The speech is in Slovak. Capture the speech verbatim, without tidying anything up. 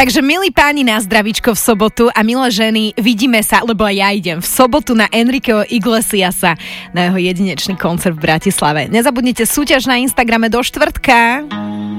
Takže milí páni, na zdravíčko v sobotu a milé ženy, vidíme sa, lebo aj ja idem v sobotu na Enriqueho Iglesiasa na jeho jedinečný koncert v Bratislave. Nezabudnite súťaž na Instagrame do štvrtka.